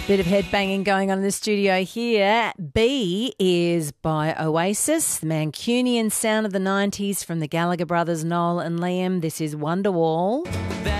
Bit of headbanging going on in the studio here. B is by Oasis, the Mancunian sound of the 90s from the Gallagher brothers, Noel and Liam. This is Wonderwall.